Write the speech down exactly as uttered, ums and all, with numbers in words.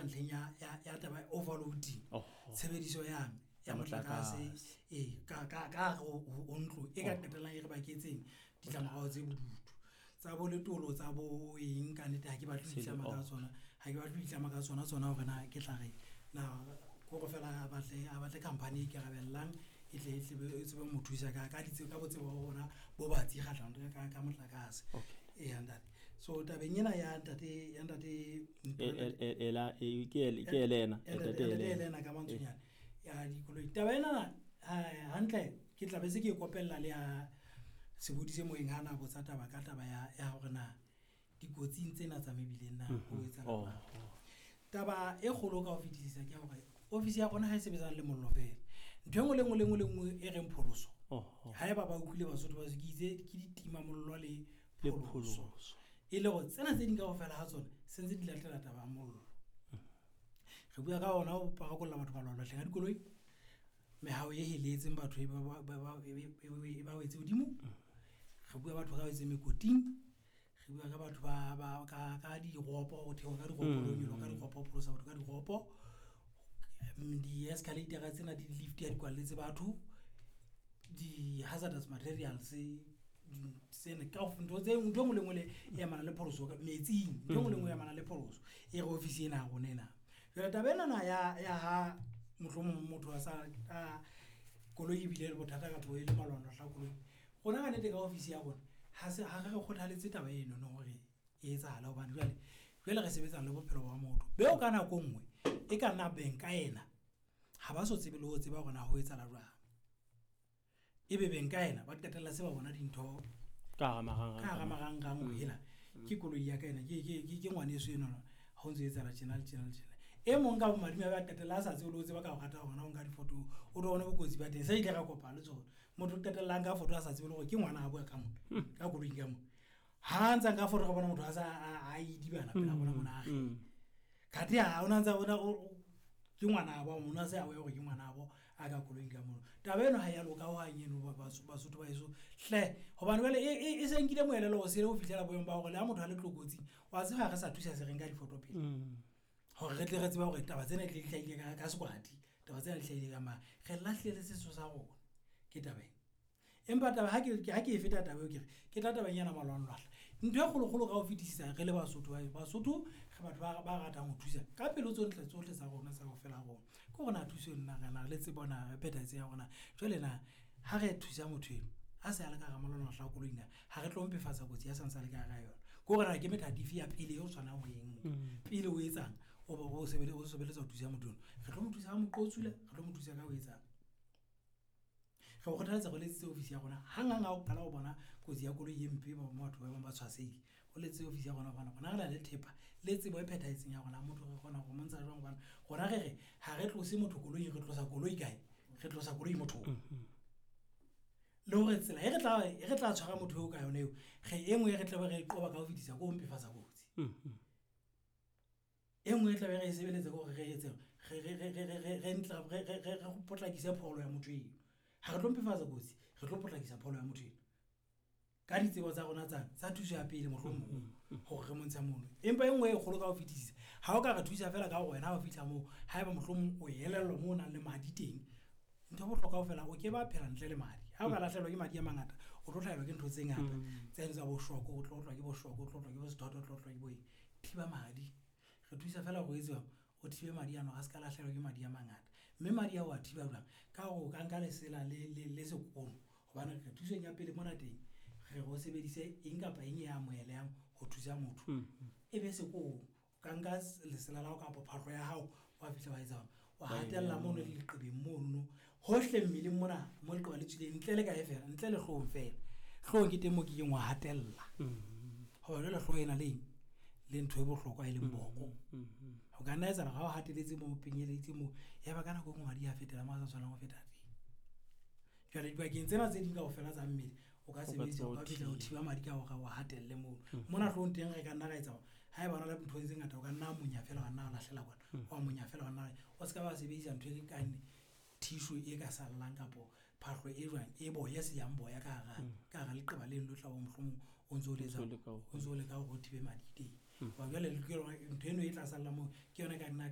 ntlheng ya ya taba overloading tshebediso yang ya motlakase eh ka ka ka o ntlo e ka qetellang e re baketseng ditlamorao tse bodutu tsa bo letolo tsa bo eng ka nete ha ke batla ditlama ka tsona ha ke batla ditlama ka tsona tsona hore na ke tla re na go go fela ba tle a batle company ke rabellang e tle e tsebe mo thusa ka ka ditse ka botse bo bona bo batsi ga tlang ka ka motlakase eh and that so tabeng ena ya ntate ya ntate ela e ke ke elena ntate elena ka mantsunyana ya dikoloi taba ena hantle ke tla be se ke kopella le ya sebudise moeng hana botsa taba ka taba ya ya hore na dikotsing tsena tsa mebileng na ho etsa taba e kgolo ka ho fitisisa ke hore ofisi ya bona ha e sebetsang le mollo fela ntho engwe le ngwe le ngwe le ngwe e reng pholoso ha e ba ba utlwile basotho ba se ke itse ke ditima mollo le pholoso e le go tsena tse ding ka go fela ha tsone sentse di latela taba mollo re bua ka ona o pa go la batho ba lwa hlenga dikoloi mehao ye heletseng batho e ba ba ba wetse hodimo re bua batho ga wetse mekoting re bua ka batho ba ba ka ka di ropo o theo ka di ropo lo nyolo ka di ropo polosa batho ka di ropo di escalator tsena di lift ya dikwaletse batho di hazardous materials sene ka go ntse ntse ntse mo lengwe le ya mana le pholoso ka metsing ntse mo lengwe ya mana le pholoso e re ofisi ena go nena jela tabena na ya ya ha motlomo motho a sa a koloi bile le bothata ka boe le malwana hla koloi gona ga nete ka ofisi ya bona ha se ha re kgothaletse taba eno no hore e etsa hala hobane jale jale re sebetsa le bophelo ba motho be o kana go nngwe e ka nna beng ka ena ha ba so tsebe le ho tseba gona ho etsa la jwang e be beng ka ena ba qetella se ba bona dintho ka marang ka ga marang ga mo hela ke koloi ya ka ena ke ke ke ngwane se eno ho ntse etsa la channel channel channel e mong ka madimo ba qetella sa tse o lo tseba ka go gata gona o nka difoto o do bona bokotsi ba teng sa ile ga kopa le tsona motho qetella ka foto a sa tsebe le go ke ngwana a bua ka mo ka koloi ka mo ha ntsa ka foto ga bona motho a sa a idibana pela bona mona a kati ha ona ntsa bona ke ngwana ba mona se a we go ke ngwana bo a ka koloi ka mo tabeno ha ya lo ka wa nyeno ba ba sotho ba iso hle hobane bale e se nkile moelelo o se le o fitlela boyong ba go le a motho a le tlokotsi wa se ga re sa thusa se renga difoto pele hore re tle re tseba gore taba tsena tle tlhaile ka ka sekwati taba tsena tlhaile ka ma re lahlele setso sa rona ke tabeng empa taba ha ke ha ke feta taba ke ke tla taba nyana malwana lahla ntho ya golo golo ka o fitisisa re le basotho ba basotho ge batho ba ba rata go thusa ka pelo tsotle tsotle tsa rona sa go fela go go gona thuso nna gana le tsebona petaitse ya rona jole na ha re thusa motho a se ala ka ga malwana lahla go loina ha re tlomphefatsa botsi ya sansa le ka ga yona go gona ke meta difi ya pele o tswana go eng pele o etsang o ba go sebele o sebeletsa go thusa motho re tlo mo thusa mo qotsula re tlo mo thusa ka go etsang ga go kgothaletsa go letse ofisi ya gona hanganga o kala o bona kotsi ya koloi e mpe ba motho ba ba tshwasedi go letse ofisi ya gona bana gona ga le thepa letse bo phetaitseng ya gona motho re gona go montsha jwang bana gona ge re ha re tlose motho koloi re tlosa koloi kae re tlosa koloi motho le go tsela e re tla e re tla tshwara motho o ka yone eo ge engwe re tla re qoba ka ho fitisa go mpefatsa kotsi engwe e tla be re sebeletsa go re etse re re re re re ntla re re re potlakisa pholo ya motho eo ha re tlomphefatsa kotsi re tlo potlakisa pholo ya motho eo ka ditsebo tsa rona tsa tsa thuso ya pele mohlomong gore re montsha mono empa engwe e golo ka ho fitisisa ha o ka re thusa fela ka go wena ha o fitla mo ha eba mohlomong o yelello mo nang le madi teng ntho go hloka ho fela o ke ba phela ntle le madi ha o ka lahlelwa ke madi a mangata o tlo hlaelwa ke ntho tse ngata tse ntse bo shoko o tlo tlwa ke bo shoko o tlo tlwa ke bo sethoto o tlo tlwa ke bo thiba madi re thusa fela go etsa o thibe madi ano a se ka lahlelwa ke madi a mangata mme madi a wa thiba blang ka go ka nka lesela le le le sekono hobane re thusa nya pele mona teng re go sebedise eng kapa eng ya moeleang go thusa motho e be se go ka nka lesela la go ka phapho ya hao wa fitla wa etsa wa hatella mono le liqebe mono hohle mmile mona mo le qoba le tshile ntle le ka efela ntle le hlong fela hlong ke temo ke ngwa hatella ho le hlo ena le le ntho e bohlokwa ile mboko ho kana etsa ga o hateletse mo penyeletse mo ya ba kana go ngwa di a fetela ma sa tswana go feta tse jale di ba ke ntsena tse di ka go fela tsa mmele o ka sebedisa o ka fitla o thiba madi ka go ga wa hatelle mo mona hlong teng re ka nna ga etsa ha e bana le ntho tse ngata o ka nna monya fela wa nna la hlela bona wa monya fela wa nna o ska ba sebedisa ntho e kane tissue e ka sallang kapo phahlo e jwang e boya se yang boya ka ga ka ga le qeba le lo tla o mohlomong o ntso le tsa o ntso le ka go thibe madi teng wa jale le ke ntho eno e tla salla mo ke yona ka nna